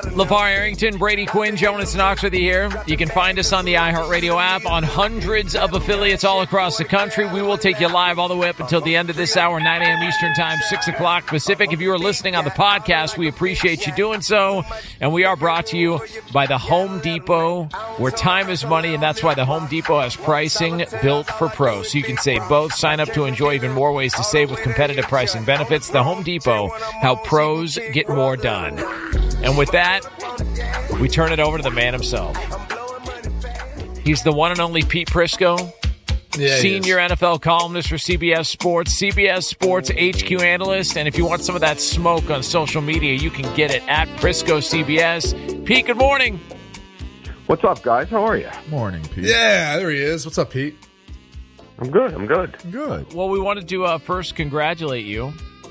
LeVar Arrington, Brady Quinn, Jonas Knoxworthy here. You can find us on the iHeartRadio app on hundreds of affiliates all across the country. We will take you live all the way up until the end of this hour, 9 a.m. Eastern Time, 6 o'clock Pacific. If you are listening on the podcast, we appreciate you doing so. And we are brought to you by the Home Depot, where time is money, and that's why the Home Depot has pricing built for pros. So you can save both. Sign up to enjoy even more ways to save with competitive pricing benefits. The Home Depot, how pros get more done. And with that, we turn it over to the man himself. He's the one and only Pete Prisco, senior NFL columnist for CBS Sports HQ analyst. And if you want some of that smoke on social media, you can get it at Prisco CBS. Pete, good morning. What's up, guys? How are you? Morning, Pete. Yeah, there he is. What's up, Pete? I'm good. Good. Well, we wanted to first congratulate you.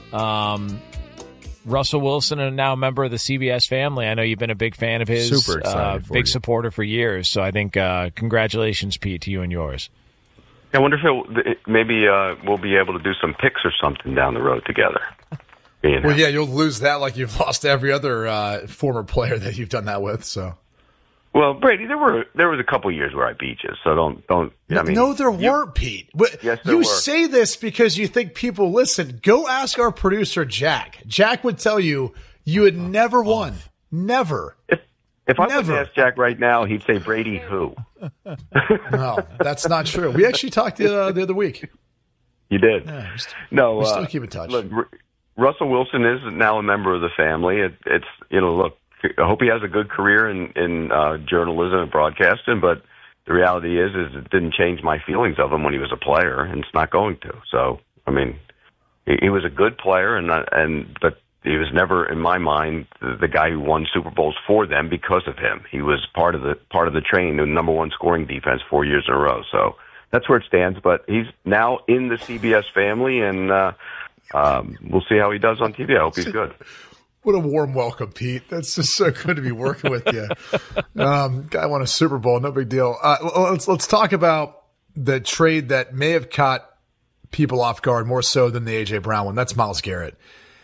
Russell Wilson, and now a member of the CBS family. I know you've been a big fan of his. Super excited big supporter for years. So I think congratulations, Pete, to you and yours. I wonder if maybe we'll be able to do some picks or something down the road together. You know? Well, yeah, you'll lose that like you've lost every other former player that you've done that with. So, well, Brady, there was a couple of years where I beat you, so don't. I mean, no, there weren't, Pete. Yes, there were. You say this because you think people listen. Go ask our producer Jack. Jack would tell you had never won. Never. If I was to ask Jack right now, he'd say Brady who? No, that's not true. We actually talked the other week. You did? Yeah, no, we still keep in touch. Look, Russell Wilson is now a member of the family. It's look, I hope he has a good career in journalism and broadcasting, but the reality is it didn't change my feelings of him when he was a player, and it's not going to. So, I mean, he was a good player, but he was never, in my mind, the guy who won Super Bowls for them because of him. He was part of the train, the number one scoring defense 4 years in a row. So that's where it stands. But he's now in the CBS family, and we'll see how he does on TV. I hope he's good. What a warm welcome, Pete. That's just so good to be working with you. Guy won a Super Bowl, no big deal. Let's talk about the trade that may have caught people off guard more so than the A.J. Brown one. That's Myles Garrett.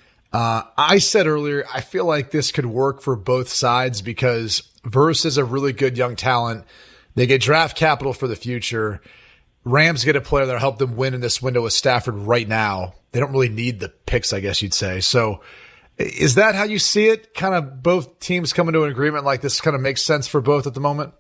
I said earlier, I feel like this could work for both sides because Verse is a really good young talent. They get draft capital for the future. Rams get a player that'll help them win in this window with Stafford right now. They don't really need the picks, I guess you'd say. So is that how you see it? Kind of both teams coming to an agreement like this kind of makes sense for both at the moment?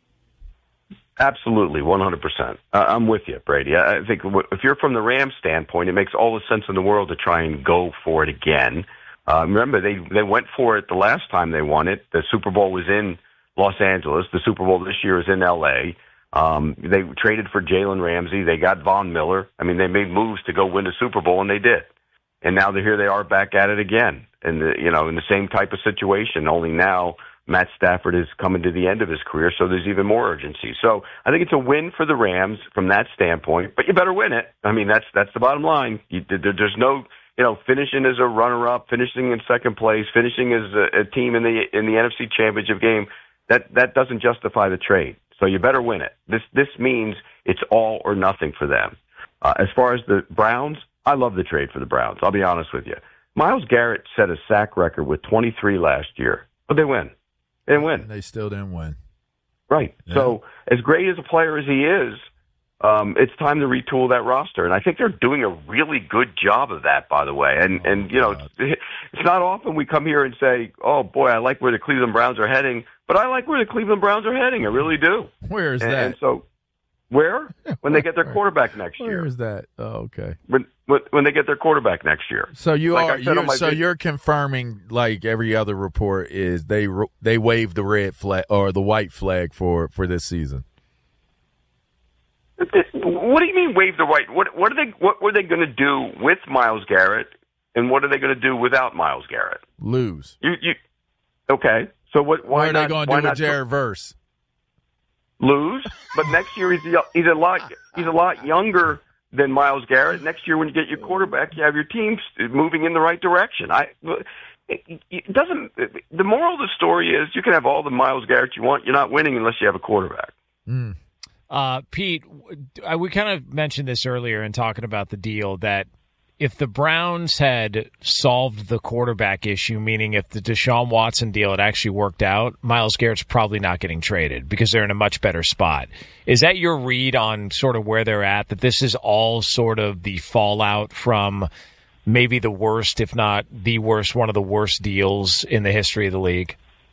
Absolutely, 100%. I'm with you, Brady. I think if you're from the Rams standpoint, it makes all the sense in the world to try and go for it again. Remember, they went for it the last time they won it. The Super Bowl was in Los Angeles. The Super Bowl this year is in L.A. They traded for Jalen Ramsey. They got Von Miller. I mean, they made moves to go win the Super Bowl, and they did. And now here they are back at it again, in the same type of situation. Only now Matt Stafford is coming to the end of his career, so there's even more urgency. So I think it's a win for the Rams from that standpoint, but you better win it. I mean, that's the bottom line. There's no, finishing as a runner-up, finishing in second place, finishing as a team in the NFC Championship game. That doesn't justify the trade. So you better win it. This means it's all or nothing for them. As far as the Browns, I love the trade for the Browns. I'll be honest with you. Myles Garrett set a sack record with 23 last year, but they win. They didn't win. They still didn't win. Right. Yeah. So as great as a player as he is, it's time to retool that roster. And I think they're doing a really good job of that, by the way. And it's not often we come here and say, oh, boy, I like where the Cleveland Browns are heading. But I like where the Cleveland Browns are heading. I really do. Where is that? And so where? When they get their quarterback next year. Where is that? Oh, okay. When they get their quarterback next year. So you're confirming, like every other report, is they waved the red flag or the white flag for this season. What do you mean wave the white? What were they going to do with Myles Garrett, and what are they going to do without Myles Garrett? Lose. Okay. So what are they going to do with Jared Verse? Lose, but next year he's a lot younger than Myles Garrett. Next year, when you get your quarterback, you have your team moving in the right direction. It doesn't. The moral of the story is you can have all the Myles Garrett you want. You're not winning unless you have a quarterback. Pete, we kind of mentioned this earlier in talking about the deal that if the Browns had solved the quarterback issue, meaning if the Deshaun Watson deal had actually worked out, Myles Garrett's probably not getting traded because they're in a much better spot. Is that your read on sort of where they're at, that this is all sort of the fallout from maybe the worst, if not the worst, one of the worst deals in the history of the league?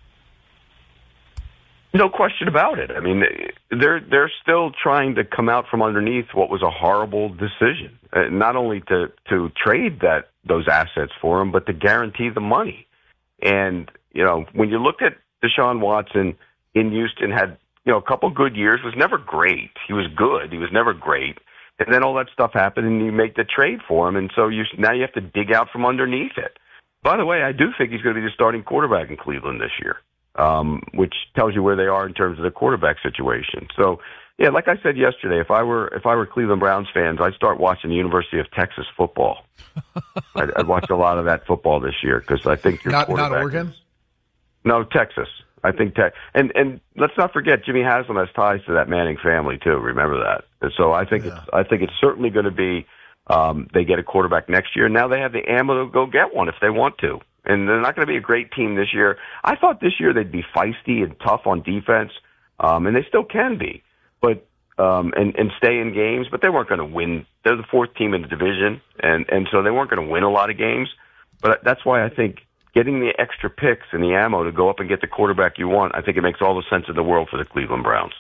No question about it. I mean, they're still trying to come out from underneath what was a horrible decision. Not only to trade those assets for him, but to guarantee the money. And when you looked at Deshaun Watson in Houston, had a couple good years. Was never great. He was good. He was never great. And then all that stuff happened, and you make the trade for him. And so now you have to dig out from underneath it. By the way, I do think he's going to be the starting quarterback in Cleveland this year. Which tells you where they are in terms of the quarterback situation. So, yeah, like I said yesterday, if I were Cleveland Browns fans, I'd start watching the University of Texas football. I'd watch a lot of that football this year because I think your quarterback. Not Oregon? No, Texas. I think and let's not forget Jimmy Haslam has ties to that Manning family too. Remember that. And so I think it's certainly going to be they get a quarterback next year. Now they have the ammo to go get one if they want to. And they're not going to be a great team this year. I thought this year they'd be feisty and tough on defense, and they still can be, but and stay in games. But they weren't going to win. They're the fourth team in the division, and so they weren't going to win a lot of games. But that's why I think getting the extra picks and the ammo to go up and get the quarterback you want, I think it makes all the sense in the world for the Cleveland Browns.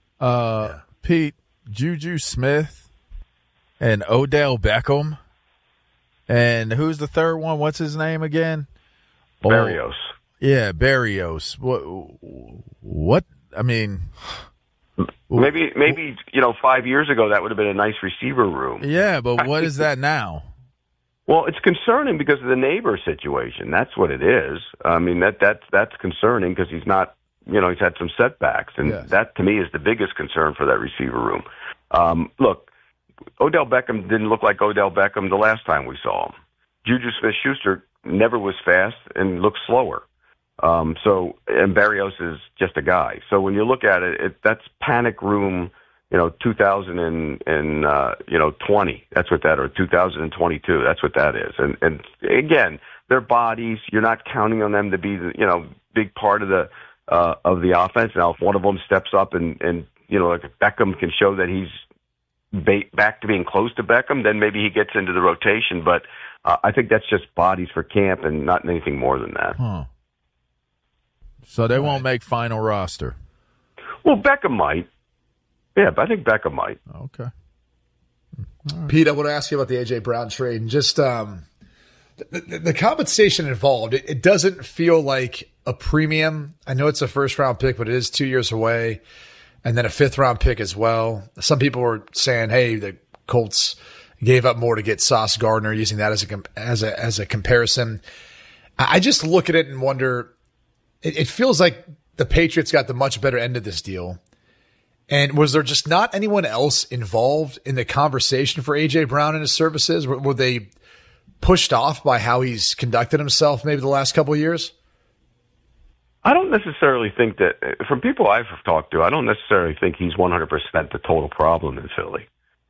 Pete, Juju Smith and Odell Beckham. And who's the third one? What's his name again? Berrios. Yeah, Berrios. What? I mean, maybe 5 years ago that would have been a nice receiver room. Yeah, but what is that now? Well, it's concerning because of the neighbor situation. That's what it is. I mean, that's concerning because he's not, he's had some setbacks, and that to me is the biggest concern for that receiver room. Look. Odell Beckham didn't look like Odell Beckham the last time we saw him. Juju Smith-Schuster never was fast and looked slower. And Berrios is just a guy. So when you look at it, that's panic room, 2020. That's what that, or 2022. That's what that is. And again, their bodies. You're not counting on them to be the, big part of the offense. Now, if one of them steps up and like if Beckham can show that he's back to being close to Beckham, then maybe he gets into the rotation. But I think that's just bodies for camp and not anything more than that. Huh. So they won't make final roster. Well, Beckham might. Yeah, but I think Beckham might. Okay. Right. Pete, I want to ask you about the A.J. Brown trade. And just the compensation involved, it doesn't feel like a premium. I know it's a first-round pick, but it is 2 years away. And then a fifth-round pick as well. Some people were saying, "Hey, the Colts gave up more to get Sauce Gardner," using that as a comparison. I just look at it and wonder. It feels like the Patriots got the much better end of this deal. And was there just not anyone else involved in the conversation for A.J. Brown and his services? Were they pushed off by how he's conducted himself maybe the last couple of years? I don't necessarily think that, from people I've talked to, I don't necessarily think he's 100% the total problem in Philly.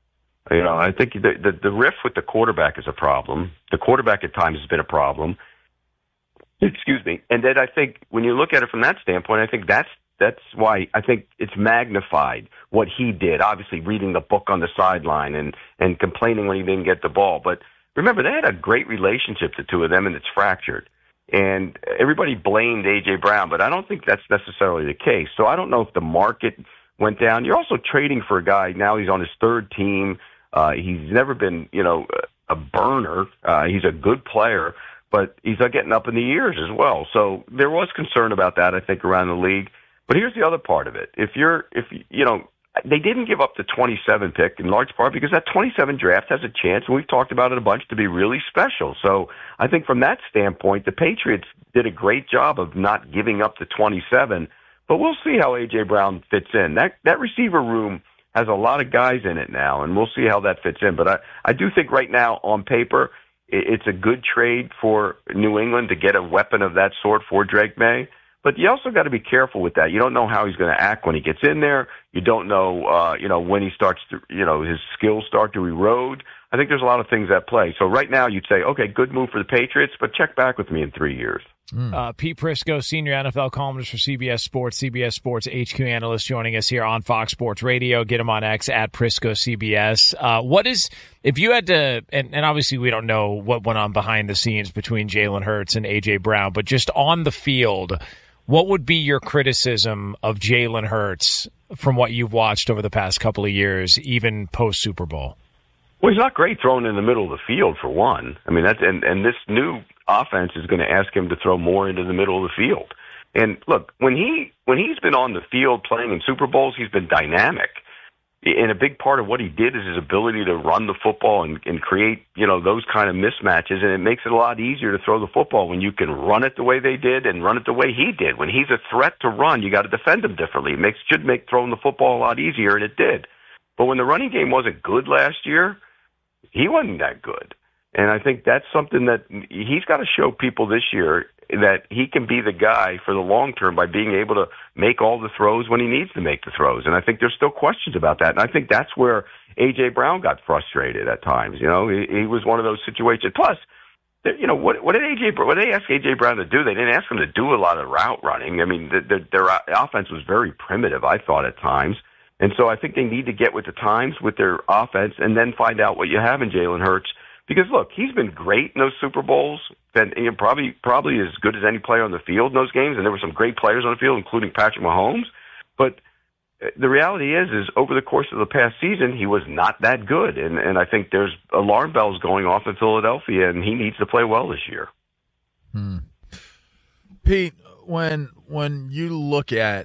I think the riff with the quarterback is a problem. The quarterback at times has been a problem. Excuse me. And then I think when you look at it from that standpoint, I think that's why I think it's magnified what he did. Obviously, reading the book on the sideline and complaining when he didn't get the ball. But remember, they had a great relationship, the two of them, and it's fractured. And everybody blamed A.J. Brown, but I don't think that's necessarily the case. So I don't know if the market went down. You're also trading for a guy. Now he's on his third team. He's never been, a burner. He's a good player, but he's getting up in the years as well. So there was concern about that, I think, around the league. But here's the other part of it. They didn't give up the 27 pick in large part because that 27 draft has a chance, and we've talked about it a bunch, to be really special. So I think from that standpoint, the Patriots did a great job of not giving up the 27, but we'll see how A.J. Brown fits in. That receiver room has a lot of guys in it now, and we'll see how that fits in. But I do think right now, on paper, it's a good trade for New England to get a weapon of that sort for Drake May. But you also got to be careful with that. You don't know how he's going to act when he gets in there. You don't know, when he starts to, his skills start to erode. I think there's a lot of things at play. So right now you'd say, okay, good move for the Patriots, but check back with me in 3 years. Pete Prisco, senior NFL columnist for CBS Sports HQ analyst, joining us here on Fox Sports Radio. Get him on X at Prisco CBS. If you had to, and obviously we don't know what went on behind the scenes between Jalen Hurts and A.J. Brown, but just on the field, what would be your criticism of Jalen Hurts from what you've watched over the past couple of years, even post-Super Bowl? Well, he's not great throwing in the middle of the field, for one. I mean, and this new offense is going to ask him to throw more into the middle of the field. And look, when he's been on the field playing in Super Bowls, he's been dynamic. And a big part of what he did is his ability to run the football and create, those kind of mismatches. And it makes it a lot easier to throw the football when you can run it the way they did and run it the way he did. When he's a threat to run, you got to defend him differently. It should make throwing the football a lot easier, and it did. But when the running game wasn't good last year, he wasn't that good. And I think that's something that he's got to show people this year, that he can be the guy for the long term by being able to make all the throws when he needs to make the throws. And I think there's still questions about that. And I think that's where A.J. Brown got frustrated at times. He was one of those situations. Plus, what did they ask A.J. Brown to do? They didn't ask him to do a lot of route running. I mean, their offense was very primitive, I thought, at times. And so I think they need to get with the times with their offense and then find out what you have in Jalen Hurts. Because, look, he's been great in those Super Bowls, and probably as good as any player on the field in those games, and there were some great players on the field, including Patrick Mahomes. But the reality is over the course of the past season, he was not that good. And I think there's alarm bells going off in Philadelphia, and he needs to play well this year. Pete, when you look at,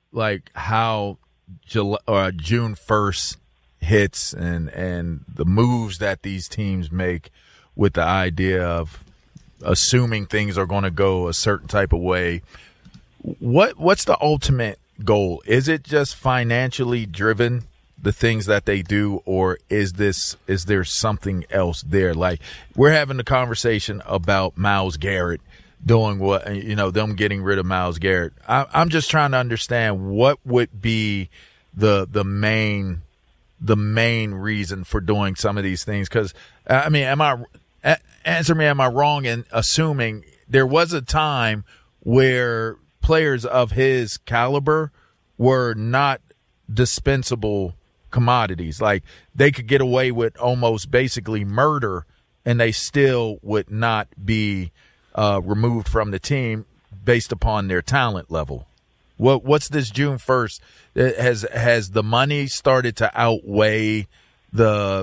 how June 1st hits and the moves that these teams make with the idea of assuming things are going to go a certain type of way, what's the ultimate goal? Is it just financially driven, the things that they do, or is there something else there? Like, we're having a conversation about Myles Garrett doing what, them getting rid of Myles Garrett. I'm just trying to understand what would be the main reason for doing some of these things. Because, answer me, am I wrong in assuming there was a time where players of his caliber were not dispensable commodities? Like, they could get away with almost basically murder and they still would not be removed from the team based upon their talent level. What's this June 1st? Has the money started to outweigh the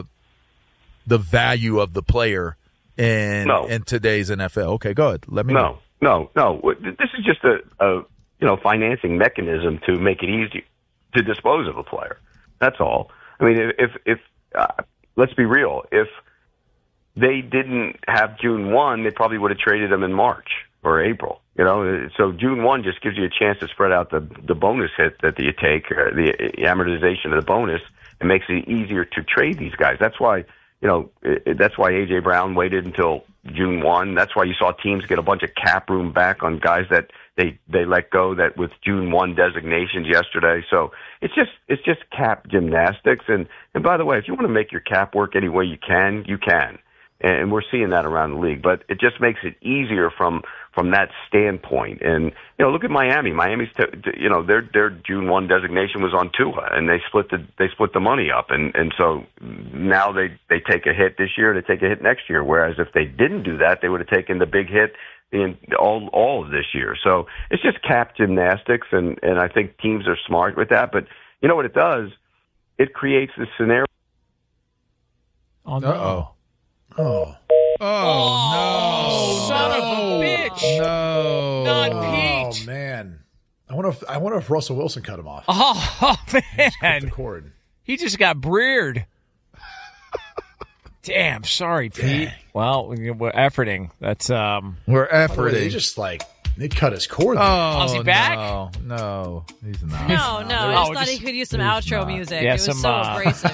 value of the player in today's NFL? Okay, go ahead. Let me know. No. This is just a financing mechanism to make it easy to dispose of a player. That's all. I mean, if let's be real, if they didn't have June 1, they probably would have traded him in March or April. So June 1 just gives you a chance to spread out the bonus hit that you take, the amortization of the bonus. It makes it easier to trade these guys. That's why, that's why A.J. Brown waited until June 1. That's why you saw teams get a bunch of cap room back on guys that they let go that with June 1 designations yesterday. So it's just cap gymnastics. And by the way, if you want to make your cap work any way you can, you can. And we're seeing that around the league, but it just makes it easier from that standpoint. And look at Miami. Miami's their June 1 designation was on Tua, and they split the money up, and so now they take a hit this year, they take a hit next year. Whereas if they didn't do that, they would have taken the big hit in all of this year. So it's just cap gymnastics, and I think teams are smart with that. But you know what it does? It creates this scenario. Oh, no. Son of a bitch. No. Not Pete. Oh, man. I wonder if Russell Wilson cut him off. Oh, man. The cord. He just got breered. Damn, sorry, Pete. Dang. Well, we're efforting. That's we're efforting. They just they cut his cord. Oh, is he back? No, he's not. No, Oh, I just thought he could use some outro music. Yeah, it was so abrasive.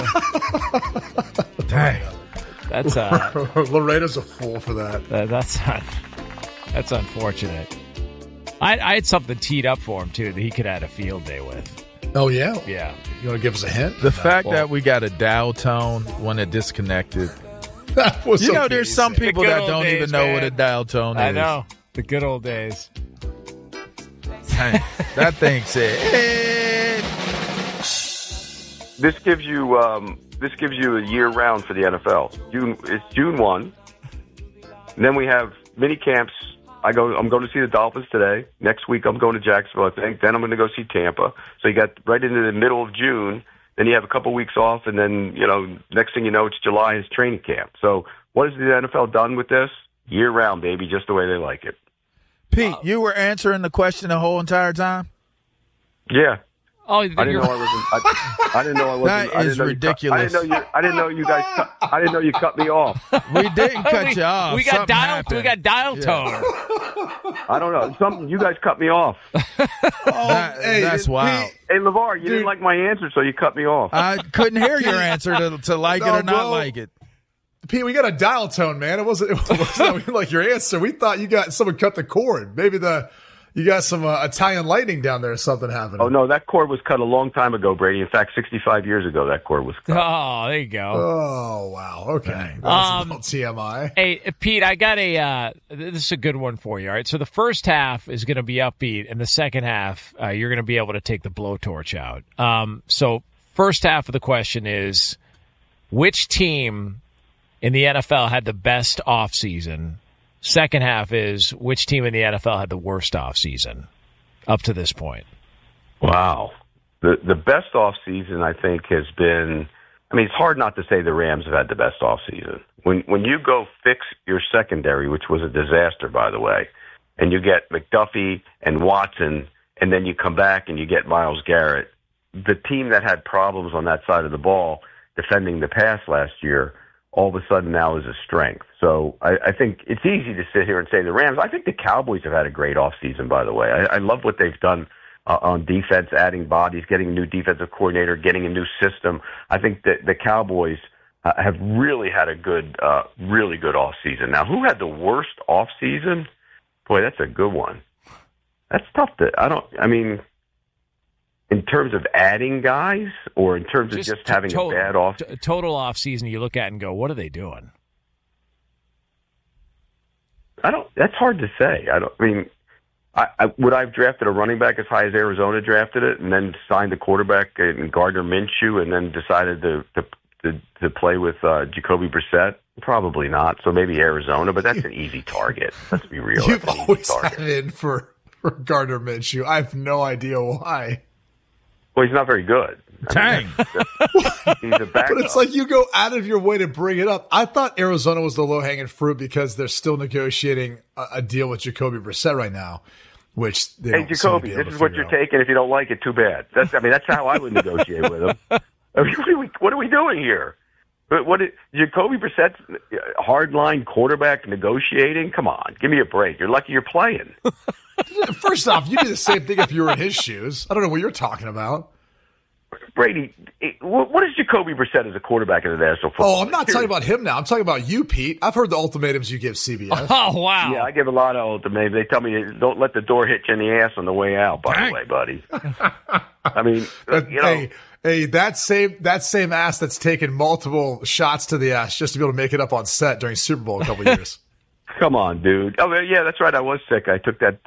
Dang. That's Loretta's a fool for that. That's unfortunate. I had something teed up for him, too, that he could have had a field day with. Oh, yeah? Yeah. You want to give us a hint? The fact that we got a dial tone when it disconnected. That was so There's easy. some people good that old don't days, even know man. what a dial tone is. I know. The good old days. Dang, that thing said, hey. This gives you a year round for the NFL. It's June 1. And then we have mini camps. I'm going to see the Dolphins today. Next week I'm going to Jacksonville, I think. Then I'm going to go see Tampa. So you got right into the middle of June. Then you have a couple weeks off, and then next thing you know, it's July is training camp. So what has the NFL done with this? Year round, baby, just the way they like it. Pete, you were answering the question the whole entire time? Yeah. Oh, I didn't know I wasn't. I didn't know I wasn't. That is ridiculous. I didn't know you guys. I didn't know you cut me off. We didn't cut you off. We got Something dial. happened. We got dial Yeah. tone. I don't know. You guys cut me off. That's wild. Hey, LeVar, you didn't like my answer, so you cut me off. I couldn't hear your answer to like it No, or not bro. like it. Pete, we got a dial tone, man. It wasn't like your answer. We thought someone cut the cord. Maybe you got some Italian lightning down there or something happening. Oh, no, that cord was cut a long time ago, Brady. In fact, 65 years ago, that cord was cut. Oh, there you go. Oh, wow. Okay. That's a little TMI. Hey, Pete, I got this is a good one for you. All right. So the first half is going to be upbeat, and the second half, you're going to be able to take the blowtorch out. So first half of the question is, which team in the NFL had the best offseason? Second half is, which team in the NFL had the worst offseason up to this point? Wow. The best offseason, I think, has been – I mean, it's hard not to say the Rams have had the best offseason. When you go fix your secondary, which was a disaster, by the way, and you get McDuffie and Watson, and then you come back and you get Myles Garrett, the team that had problems on that side of the ball defending the pass last year – all of a sudden now is a strength. So I think it's easy to sit here and say the Rams. I think the Cowboys have had a great offseason, by the way. I love what they've done on defense, adding bodies, getting a new defensive coordinator, getting a new system. I think that the Cowboys have really had a really good offseason. Now, who had the worst offseason? Boy, that's a good one. That's tough in terms of adding guys or in terms of just having a bad off? Total off season you look at and go, what are they doing? That's hard to say. Would I have drafted a running back as high as Arizona drafted it and then signed a quarterback in Gardner Minshew and then decided to play with Jacoby Brissett? Probably not. So maybe Arizona, but that's an easy target. Let's be real. You've That's an easy always target. had in for Gardner Minshew. I have no idea why. Well, he's not very good. Dang. He's a backup. But it's like you go out of your way to bring it up. I thought Arizona was the low-hanging fruit because they're still negotiating a deal with Jacoby Brissett right now, which they don't Jacoby, seem to be able this is to what figure you're out. taking. If you don't like it, too bad. That's how I would negotiate with him. What are we doing here? Jacoby Brissett's hardline quarterback negotiating? Come on, give me a break. You're lucky you're playing. First off, you do the same thing if you were in his shoes. I don't know what you're talking about. Brady, what is Jacoby Brissett as a quarterback in the National Football Oh, I'm not talking about him now. I'm talking about you, Pete. I've heard the ultimatatives you give CBS. Oh, wow. Yeah, I give a lot of ultimatums. They tell me don't let the door hit you in the ass on the way out, by the way, buddy. I mean, Hey, that same ass that's taken multiple shots to the ass just to be able to make it up on set during Super Bowl a couple years. Come on, dude. Oh, yeah, that's right. I was sick. I took that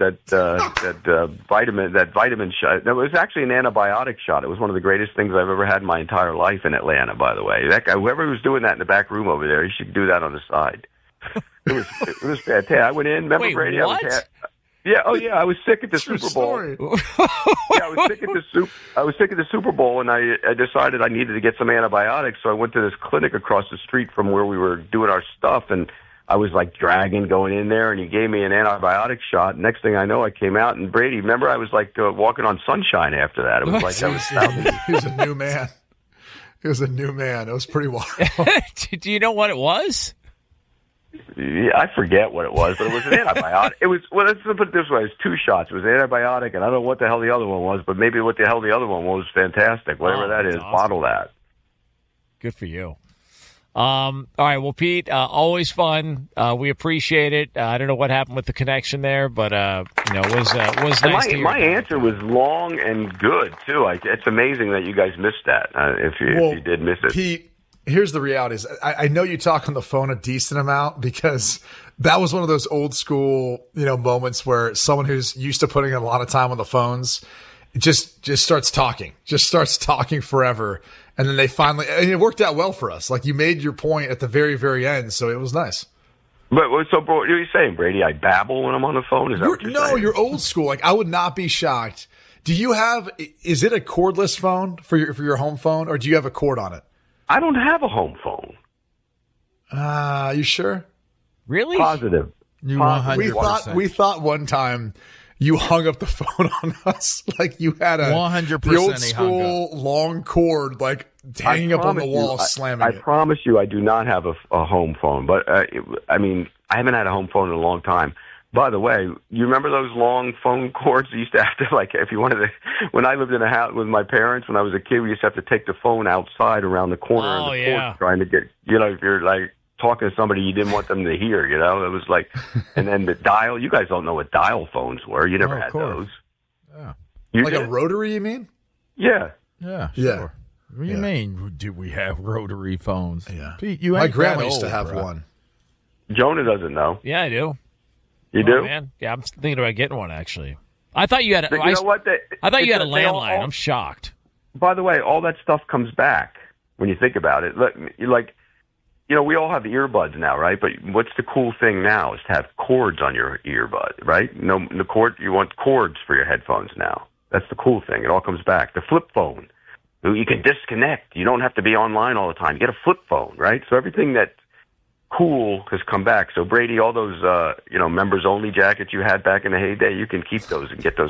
vitamin shot. That was actually an antibiotic shot. It was one of the greatest things I've ever had in my entire life in Atlanta, by the way. That guy, whoever was doing that in the back room over there, he should do that on the side. It was fantastic. I went in. Remember, Wait, Brady? what? I was sick at the True Super Bowl. story. Yeah, I was sick at the Super Bowl, and I decided I needed to get some antibiotics. So I went to this clinic across the street from where we were doing our stuff, and I was like dragging going in there, and he gave me an antibiotic shot. Next thing I know, I came out, and Brady, remember, I was like walking on sunshine after that. It was like that was thousands. He was a new man. He was a new man. It was pretty wild. Do you know what it was? Yeah, I forget what it was, but it was an antibiotic. Let's put it this way: it was two shots. It was an antibiotic, and I don't know what the hell the other one was, but maybe what the hell the other one was fantastic. Whatever that is, awesome. bottle that. Good for you. All right, well, Pete, always fun. We appreciate it. I don't know what happened with the connection there, but it was nice to hear. My answer was long and good too. It's amazing that you guys missed that. If you did miss it, Pete, here's the reality: is I know you talk on the phone a decent amount because that was one of those old school moments where someone who's used to putting a lot of time on the phones just starts talking forever. And then they finally, and it worked out well for us. Like you made your point at the very, very end, so it was nice. But so, bro, what are you saying, Brady? I babble when I'm on the phone? Is that what you're saying? No, you're old school. Like I would not be shocked. Do you have? Is it a cordless phone for your home phone, or do you have a cord on it? I don't have a home phone. You sure? Really? Positive. You 100%. We thought one time you hung up the phone on us like you had a 100% the old school long cord, like hanging up on the wall, slamming it. I promise you, I do not have a home phone. But I haven't had a home phone in a long time. By the way, you remember those long phone cords you used to have to, like, if you wanted to, when I lived in a house with my parents when I was a kid, we used to have to take the phone outside around the corner of the porch trying to get, if you're like talking to somebody you didn't want them to hear, it was like, and then the dial, you guys don't know what dial phones were. You never had those. Yeah. Like a rotary, you mean? Yeah. Yeah, sure. Yeah. What do you mean, do we have rotary phones? Yeah. Pete, my grandma used to have one. Jonah doesn't know. Yeah, I do. You do? Man. Yeah, I'm thinking about getting one, actually. I thought you had a, you know what? I thought you had a landline. I'm shocked. By the way, all that stuff comes back when you think about it. We all have earbuds now, right? But what's the cool thing now is to have cords on your earbud, right? No, the cord. You want cords for your headphones now. That's the cool thing. It all comes back. The flip phone. You can disconnect. You don't have to be online all the time. You get a flip phone, right? So everything that's cool has come back. So Brady, all those members only jackets you had back in the heyday, you can keep those and get those